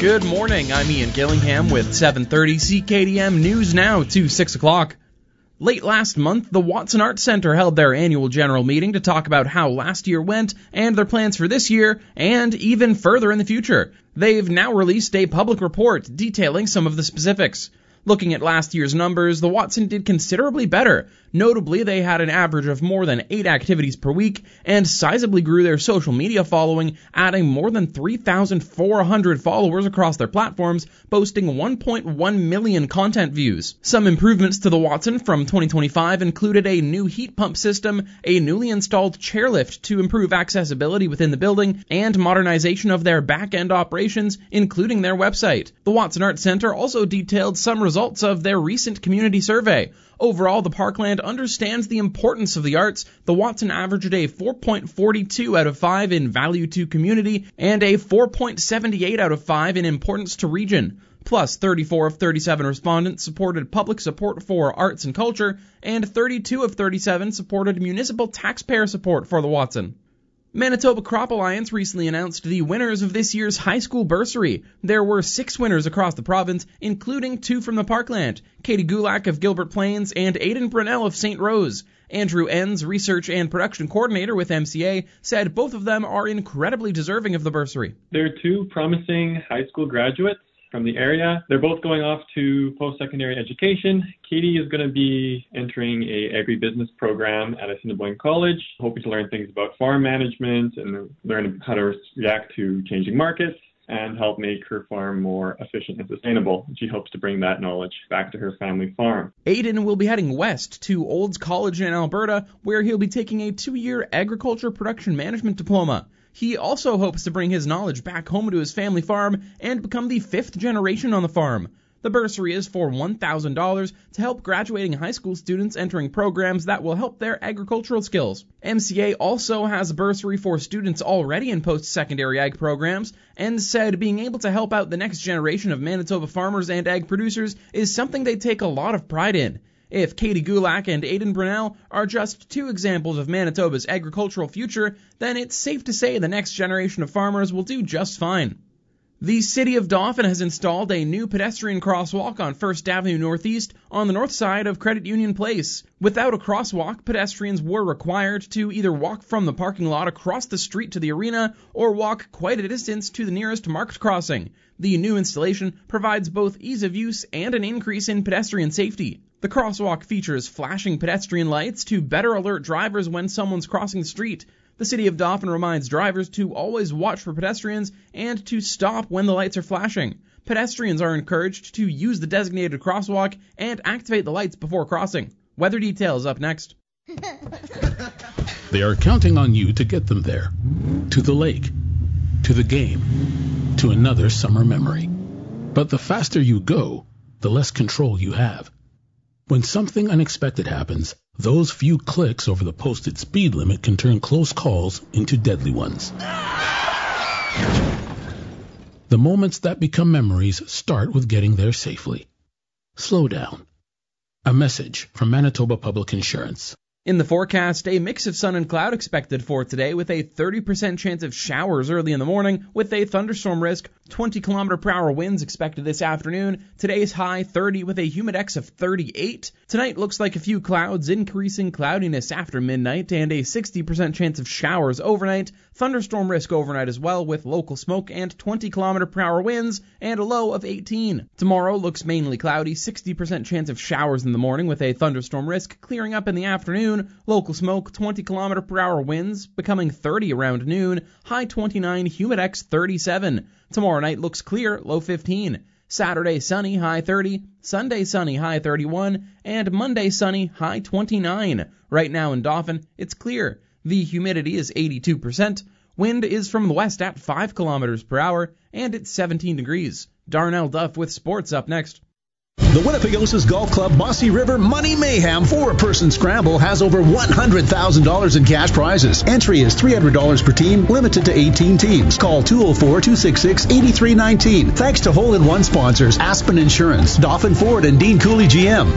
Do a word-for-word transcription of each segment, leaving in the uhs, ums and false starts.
Good morning, I'm Ian Gillingham with seven thirty C K D M News Now to six o'clock. Late last month, the Watson Arts Center held their annual general meeting to talk about how last year went and their plans for this year and even further in the future. They've now released a public report detailing some of the specifics. Looking at last year's numbers, the Watson did considerably better. Notably, they had an average of more than eight activities per week and sizably grew their social media following, adding more than three thousand four hundred followers across their platforms, boasting one point one million content views. Some improvements to the Watson from twenty twenty-five included a new heat pump system, a newly installed chairlift to improve accessibility within the building, and modernization of their back-end operations, including their website. The Watson Arts Center also detailed some results of their recent community survey. Overall, the Parkland understands the importance of the arts. The Watson averaged a four point four two out of five in value to community and a four point seven eight out of five in importance to region. Plus, thirty-four of thirty-seven respondents supported public support for arts and culture, and thirty-two of thirty-seven supported municipal taxpayer support for the Watson. Manitoba Crop Alliance recently announced the winners of this year's high school bursary. There were six winners across the province, including two from the Parkland, Katie Gulak of Gilbert Plains and Aidan Brunel of Saint Rose. Andrew Enns, research and production coordinator with M C A, said both of them are incredibly deserving of the bursary. They're two promising high school graduates from the area. They're both going off to post-secondary education. Katie is going to be entering a agribusiness program at Assiniboine College, hoping to learn things about farm management and learn how to react to changing markets and help make her farm more efficient and sustainable. She hopes to bring that knowledge back to her family farm. Aidan will be heading west to Olds College in Alberta, where he'll be taking a two-year agriculture production management diploma. He also hopes to bring his knowledge back home to his family farm and become the fifth generation on the farm. The bursary is for one thousand dollars to help graduating high school students entering programs that will help their agricultural skills. M C A also has a bursary for students already in post-secondary ag programs, and said being able to help out the next generation of Manitoba farmers and ag producers is something they take a lot of pride in. If Katie Gulak and Aidan Brunel are just two examples of Manitoba's agricultural future, then it's safe to say the next generation of farmers will do just fine. The City of Dauphin has installed a new pedestrian crosswalk on First Avenue Northeast on the north side of Credit Union Place. Without a crosswalk, pedestrians were required to either walk from the parking lot across the street to the arena or walk quite a distance to the nearest marked crossing. The new installation provides both ease of use and an increase in pedestrian safety. The crosswalk features flashing pedestrian lights to better alert drivers when someone's crossing the street. The City of Dauphin reminds drivers to always watch for pedestrians and to stop when the lights are flashing. Pedestrians are encouraged to use the designated crosswalk and activate the lights before crossing. Weather details up next. They are counting on you to get them there. To the lake. To the game. To another summer memory. But the faster you go, the less control you have. When something unexpected happens, those few clicks over the posted speed limit can turn close calls into deadly ones. The moments that become memories start with getting there safely. Slow down. A message from Manitoba Public Insurance. In the forecast, a mix of sun and cloud expected for today with a thirty percent chance of showers early in the morning with a thunderstorm risk. twenty kilometer per hour winds expected this afternoon. Today's high thirty with a humidex of thirty-eight. Tonight looks like a few clouds, increasing cloudiness after midnight, and a sixty percent chance of showers overnight. Thunderstorm risk overnight as well with local smoke and twenty kilometer per hour winds and a low of eighteen. Tomorrow looks mainly cloudy, sixty percent chance of showers in the morning with a thunderstorm risk clearing up in the afternoon. Local smoke, twenty kilometer per hour winds, becoming thirty around noon, high twenty-nine, humidex thirty-seven. Tomorrow night looks clear, low fifteen. Saturday sunny, high thirty. Sunday sunny, high thirty-one. And Monday sunny, high twenty-nine. Right now in Dauphin, it's clear. The humidity is eighty-two percent. Wind is from the west at five kilometers per hour, and it's seventeen degrees. Darnell Duff with sports up next. The Winnipegosis Golf Club Mossy River Money Mayhem four-person scramble has over one hundred thousand dollars in cash prizes. Entry is three hundred dollars per team, limited to eighteen teams. Call two oh four, two six six, eight three one nine. Thanks to Hole in One sponsors Aspen Insurance, Dauphin Ford, and Dean Cooley G M. Dick's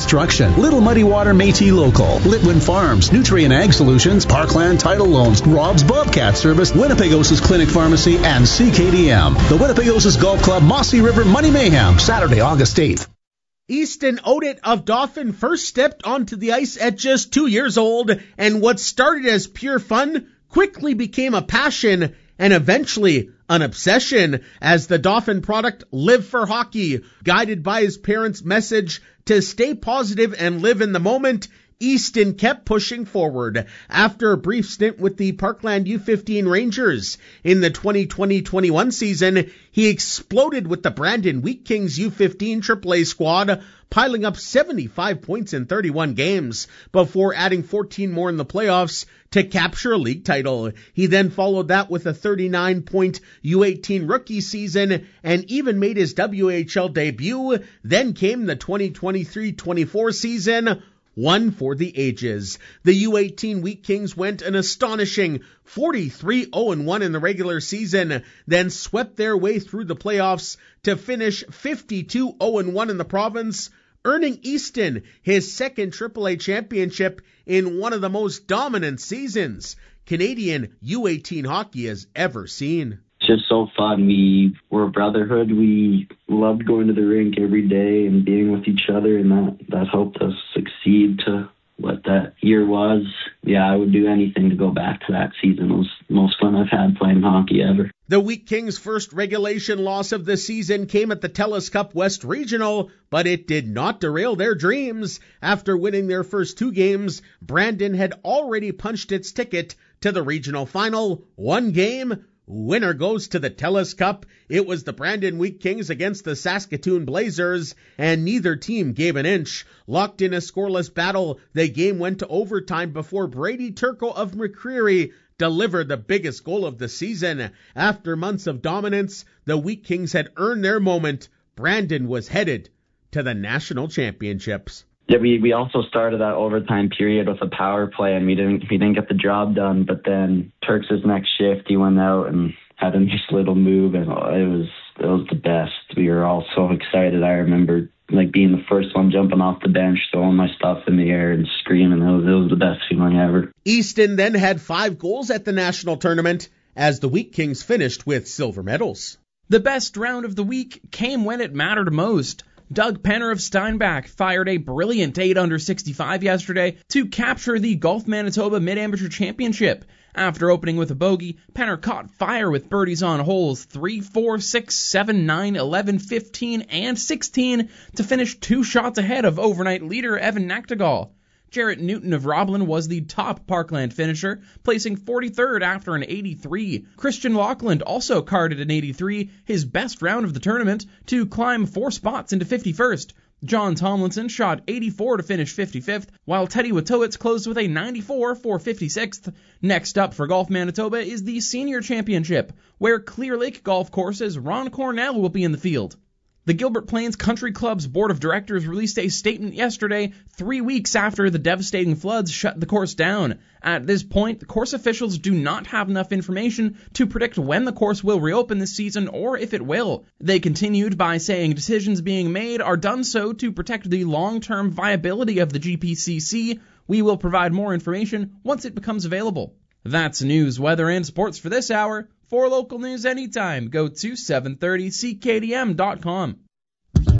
Construction, Little Muddy Water Métis Local, Litwin Farms, Nutrient Ag Solutions, Parkland Title Loans, Rob's Bobcat Service, Winnipegosis Clinic Pharmacy, and C K D M. The Winnipegosis Golf Club Mossy River Money Mayhem, Saturday, August eighth. Easton Odit of Dauphin first stepped onto the ice at just two years old, and what started as pure fun quickly became a passion and eventually an obsession as the Dauphin product Live for Hockey. Guided by his parents' message to stay positive and live in the moment, Easton kept pushing forward. After a brief stint with the Parkland U fifteen Rangers in the twenty twenty twenty-one season, he exploded with the Brandon Wheat Kings U fifteen triple A squad, piling up seventy-five points in thirty-one games before adding fourteen more in the playoffs to capture a league title. He then followed that with a thirty-nine point U eighteen rookie season and even made his W H L debut. Then came the twenty twenty-three twenty-four season, one for the ages. The U eighteen Wheat Kings went an astonishing forty-three oh one in the regular season, then swept their way through the playoffs to finish fifty-two oh one in the province, earning Easton his second triple A championship in one of the most dominant seasons Canadian U eighteen hockey has ever seen. Just so fun. We were a brotherhood. We loved going to the rink every day and being with each other, and that, that helped us succeed to what that year was. Yeah, I would do anything to go back to that season. It was the most fun I've had playing hockey ever. The Wheat Kings' first regulation loss of the season came at the TELUS Cup West Regional, but it did not derail their dreams. After winning their first two games, Brandon had already punched its ticket to the regional final. One game, winner goes to the TELUS Cup. It was the Brandon Wheat Kings against the Saskatoon Blazers, and neither team gave an inch. Locked in a scoreless battle, the game went to overtime before Brady Turco of McCreary delivered the biggest goal of the season. After months of dominance, the Wheat Kings had earned their moment. Brandon was headed to the national championships. Yeah, we, we also started that overtime period with a power play, and we didn't we didn't get the job done. But then Turks' next shift, he went out and had a nice little move, and it was it was the best. We were all so excited. I remember like being the first one jumping off the bench, throwing my stuff in the air and screaming. It was, it was the best feeling ever. Easton then had five goals at the national tournament as the Wheat Kings finished with silver medals. The best round of the week came when it mattered most. Doug Penner of Steinbach fired a brilliant eight under sixty-five yesterday to capture the Golf Manitoba Mid-Amateur Championship. After opening with a bogey, Penner caught fire with birdies on holes three, four, six, seven, nine, eleven, fifteen, and sixteen to finish two shots ahead of overnight leader Evan Nachtigal. Jarrett Newton of Roblin was the top Parkland finisher, placing forty-third after an eighty-three. Christian Lockland also carded an eighty-three, his best round of the tournament, to climb four spots into fifty-first. John Tomlinson shot eighty-four to finish fifty-fifth, while Teddy Witowitz closed with a ninety-four for fifty-sixth. Next up for Golf Manitoba is the Senior Championship, where Clear Lake Golf Course's Ron Cornell will be in the field. The Gilbert Plains Country Club's board of directors released a statement yesterday, three weeks after the devastating floods shut the course down. At this point, the course officials do not have enough information to predict when the course will reopen this season or if it will. They continued by saying decisions being made are done so to protect the long-term viability of the G P C C. We will provide more information once it becomes available. That's news, weather, and sports for this hour. For local news anytime, go to seven thirty C K D M dot com.